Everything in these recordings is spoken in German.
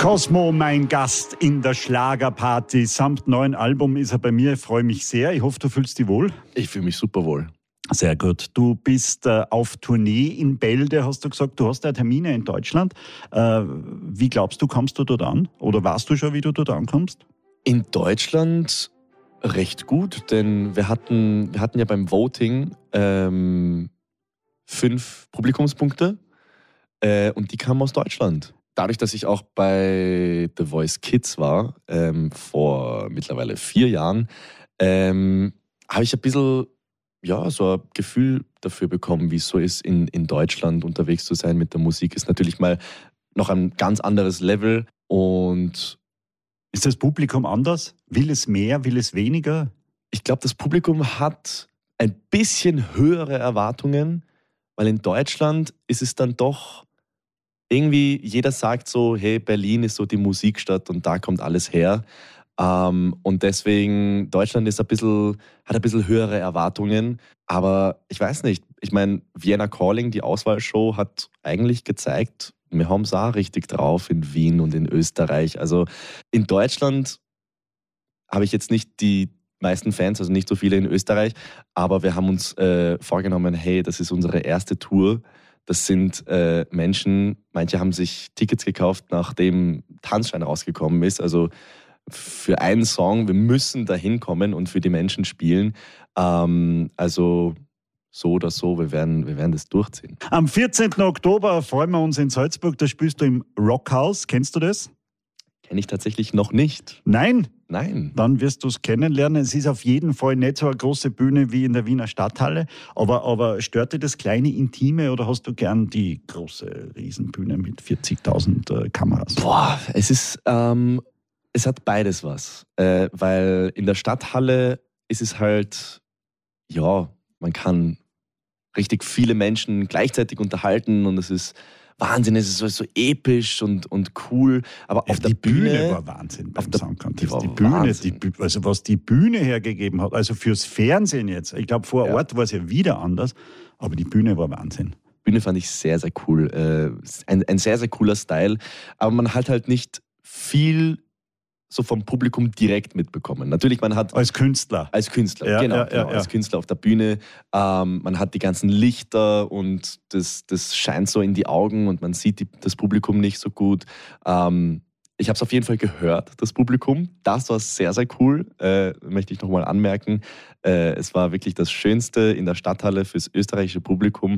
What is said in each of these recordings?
Cosmo, mein Gast in der Schlagerparty. Samt neuen Album ist er bei mir. Ich freue mich sehr. Ich hoffe, du fühlst dich wohl. Ich fühle mich super wohl. Sehr gut. Du bist auf Tournee in Bälde, hast du gesagt. Du hast ja Termine in Deutschland. Wie glaubst du, kommst du dort an? Oder weißt du schon, wie du dort ankommst? In Deutschland recht gut, denn wir hatten ja beim Voting 5 Publikumspunkte und die kamen aus Deutschland. Dadurch, dass ich auch bei The Voice Kids war, vor mittlerweile 4 Jahren, habe ich ein bisschen so ein Gefühl dafür bekommen, wie es so ist, in Deutschland unterwegs zu sein mit der Musik. Ist natürlich mal noch ein ganz anderes Level. Und ist das Publikum anders? Will es mehr, will es weniger? Ich glaube, das Publikum hat ein bisschen höhere Erwartungen, weil in Deutschland ist es dann doch irgendwie, jeder sagt so, hey, Berlin ist so die Musikstadt und da kommt alles her. Und deswegen, Deutschland hat ein bisschen höhere Erwartungen. Aber ich weiß nicht, ich meine, Vienna Calling, die Auswahlshow, hat eigentlich gezeigt, wir haben es auch richtig drauf in Wien und in Österreich. Also in Deutschland habe ich jetzt nicht die meisten Fans, also nicht so viele in Österreich, aber wir haben uns vorgenommen, hey, das ist unsere erste Tour. Das sind Menschen, manche haben sich Tickets gekauft, nachdem Tanzschein rausgekommen ist. Also für einen Song, wir müssen da hinkommen und für die Menschen spielen. Also so oder so, wir werden das durchziehen. Am 14. Oktober freuen wir uns in Salzburg, da spielst du im Rockhaus. Kennst du das? Kenne ich tatsächlich noch nicht. Nein? Nein. Dann wirst du es kennenlernen. Es ist auf jeden Fall nicht so eine große Bühne wie in der Wiener Stadthalle, aber stört dir das kleine Intime oder hast du gern die große Riesenbühne mit 40.000 Kameras? Boah, es hat beides was, weil in der Stadthalle ist es halt, man kann richtig viele Menschen gleichzeitig unterhalten und es ist Wahnsinn, es ist so episch und cool, aber auf der Bühne war Wahnsinn beim Song Contest. Die Bühne, also was die Bühne hergegeben hat, also fürs Fernsehen jetzt, ich glaube vor Ort war es ja wieder anders, aber die Bühne war Wahnsinn. Bühne fand ich sehr, sehr cool, ein sehr, sehr cooler Style, aber man hat halt nicht viel so vom Publikum direkt mitbekommen. Natürlich, man hat... Als Künstler. Genau, als Künstler auf der Bühne. Man hat die ganzen Lichter und das scheint so in die Augen und man sieht das Publikum nicht so gut. Ich habe es auf jeden Fall gehört, das Publikum. Das war sehr, sehr cool, möchte ich nochmal anmerken. Es war wirklich das Schönste in der Stadthalle fürs österreichische Publikum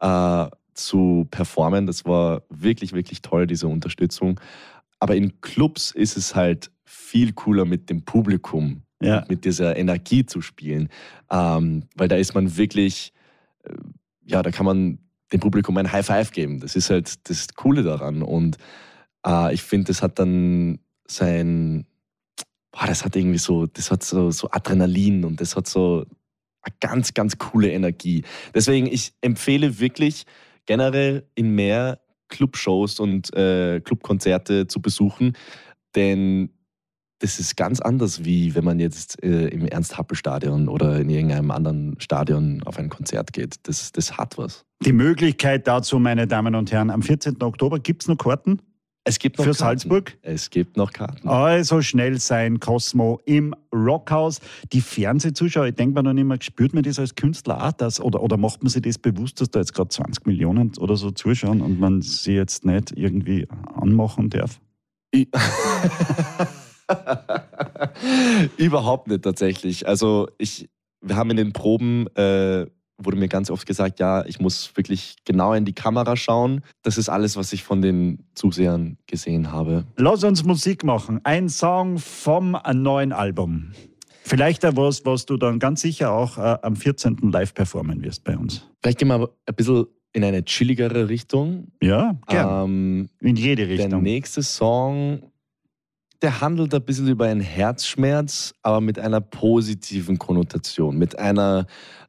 zu performen. Das war wirklich, wirklich toll, diese Unterstützung. Aber in Clubs ist es halt viel cooler mit dem Publikum, mit dieser Energie zu spielen. Weil da ist man wirklich, da kann man dem Publikum ein High Five geben. Das ist halt das Coole daran. Und ich finde, das hat dann das hat irgendwie so Adrenalin und das hat so eine ganz, ganz coole Energie. Deswegen, ich empfehle wirklich generell in mehr Clubshows und Clubkonzerte zu besuchen, denn das ist ganz anders, wie wenn man jetzt im Ernst-Happel-Stadion oder in irgendeinem anderen Stadion auf ein Konzert geht. Das hat was. Die Möglichkeit dazu, meine Damen und Herren, am 14. Oktober gibt es noch Karten? Es gibt noch für Karten. Salzburg? Es gibt noch Karten. Also schnell sein, Cosmo im Rockhaus. Die Fernsehzuschauer, ich denke mir noch nicht mehr, spürt man das als Künstler auch, oder macht man sich das bewusst, dass da jetzt gerade 20 Millionen oder so zuschauen und man sie jetzt nicht irgendwie anmachen darf? Überhaupt nicht tatsächlich. Also wir haben in den Proben, wurde mir ganz oft gesagt, ja, ich muss wirklich genau in die Kamera schauen. Das ist alles, was ich von den Zusehern gesehen habe. Lass uns Musik machen. Ein Song vom neuen Album. Vielleicht auch was du dann ganz sicher auch am 14. live performen wirst bei uns. Vielleicht gehen wir aber ein bisschen in eine chilligere Richtung. Ja, gerne. In jede Richtung. Der nächste Song, der handelt ein bisschen über einen Herzschmerz, aber mit einer positiven Konnotation, mit einem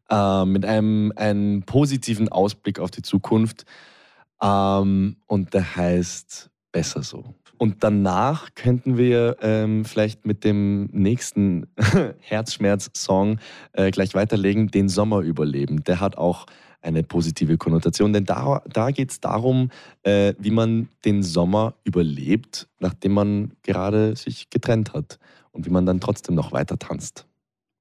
positiven Ausblick auf die Zukunft. Und der heißt Besser so. Und danach könnten wir vielleicht mit dem nächsten Herzschmerz-Song gleich weiterlegen, Den Sommer überleben. Der hat auch eine positive Konnotation, denn da geht es darum, wie man den Sommer überlebt, nachdem man gerade sich getrennt hat und wie man dann trotzdem noch weiter tanzt.